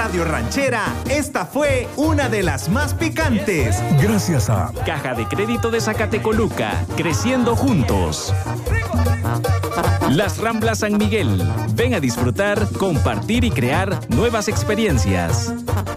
Radio Ranchera, esta fue una de las más picantes. Gracias a Caja de Crédito de Zacatecoluca, creciendo juntos. Las Ramblas San Miguel. Ven a disfrutar, compartir y crear nuevas experiencias.